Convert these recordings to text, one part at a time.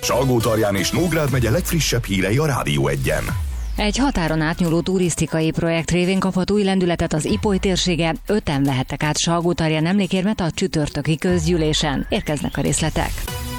Salgótarján és Nógrád megye legfrissebb hírei a Rádió Egyen. Egy határon átnyúló turisztikai projekt révén kaphat új lendületet az Ipoly térsége, 5-en vehettek át Salgótarján emlékérmet a csütörtöki közgyűlésen. Érkeznek a részletek.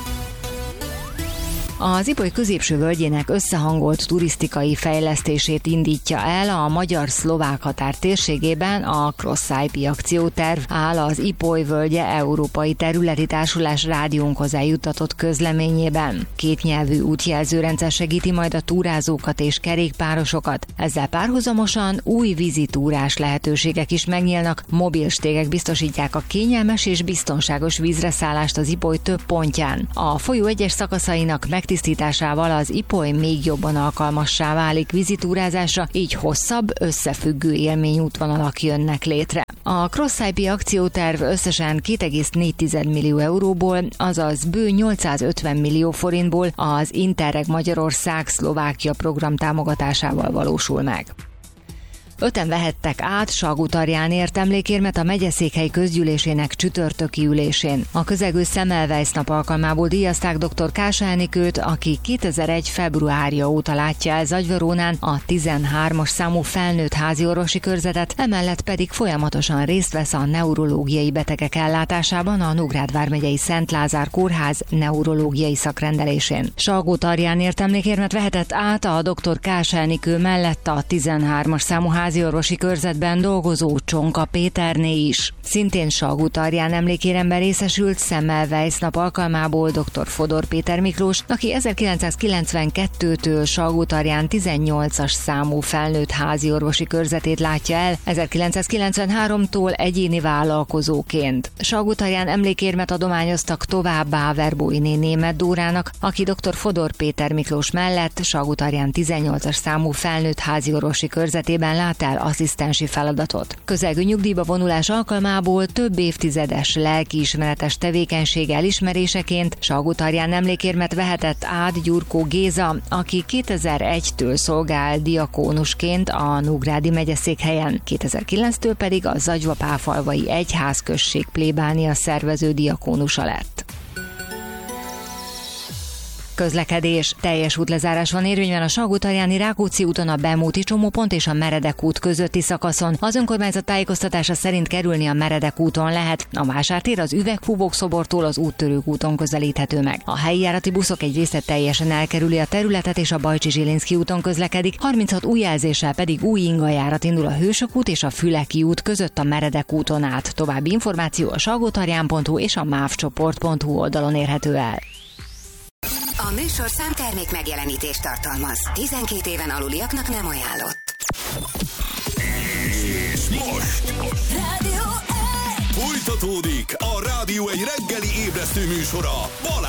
Az Ipoly középső völgyének összehangolt turisztikai fejlesztését indítja el a magyar-szlovák határ térségében a Cross-IP akcióterv, áll az Ipoly völgye Európai Területi Társulás rádiónkhoz eljuttatott közleményében. Kétnyelvű útjelzőrendszer segíti majd a túrázókat és kerékpárosokat. Ezzel párhuzamosan új vízitúrás lehetőségek is megnyílnak, mobilstégek biztosítják a kényelmes és biztonságos vízreszállást az Ipoly több pontján. A folyó egyes szakaszainak megtisztításával az Ipoly még jobban alkalmassá válik vízitúrázásra, így hosszabb, összefüggő élményútvonalak jönnek létre. A Cross-IP akcióterv összesen 2,4 millió euróból, azaz bő 850 millió forintból az Interreg Magyarország-Szlovákia program támogatásával valósul meg. 5-en vehettek át Salgótarjánért emlékérmet a megyeszékhely közgyűlésének csütörtöki ülésén. A közelgő Semmelweis nap alkalmából díjazták dr. Kásá Enikőt, aki 2001. februárja óta látja el Zagyvarónán a 13-as számú felnőtt háziorvosi körzetet, emellett pedig folyamatosan részt vesz a neurológiai betegek ellátásában a Nógrád vármegyei Szent Lázár kórház neurológiai szakrendelésén. Salgótarjánért emlékérmet vehetett át a dr. Kásá Enikő mellett a 13-as számú háziorvosi körzetben dolgozó Csonka Péterné is. Szintén Salgótarján emlékéremben részesült Semmelweis nap alkalmából dr. Fodor Péter Miklós, aki 1992-től Salgótarján 18-as számú felnőtt háziorvosi körzetét látja el, 1993-tól egyéni vállalkozóként. Salgótarján emlékérmet adományoztak továbbá Verbóiné Németh Dórának, aki dr. Fodor Péter Miklós mellett Salgótarján 18-as számú felnőtt háziorvosi körzetében lát el asszisztensi feladatot. Közelgő nyugdíjba vonulás alkalmából több évtizedes lelkiismeretes tevékenység elismeréseként Salgótarján emlékérmet vehetett át Gyurkó Géza, aki 2001-től szolgál diakónusként a Nógrádi megyeszékhelyen, 2009-től pedig a Zagyva-Páfalvai egyházközség plébánia szervező diakónusa lett. Közlekedés. Teljes útlezárás van érvényben a Salgótarjáni Rákóczi úton a Bemúti csomópont és a Meredek út közötti szakaszon. Az önkormányzat tájékoztatása szerint kerülni a Meredek úton lehet. A vásártér az Üvegfúvók szobortól az Úttörők úton közelíthető meg. A helyi járati buszok egy része teljesen elkerüli a területet és a Bajcsi-Zsilinszky úton közlekedik, 36 új jelzéssel pedig új ingajárat indul a Hősök út és a Füleki út között a Meredek úton át. További információ a salgótarján.hu és a mávcsoport.hu oldalon érhető el. A műsorszám termék megjelenítést tartalmaz. 12 éven aluliaknak nem ajánlott. És most Rádió Egy! folytatódik a Rádió Egy reggeli ébresztő műsora Balázs!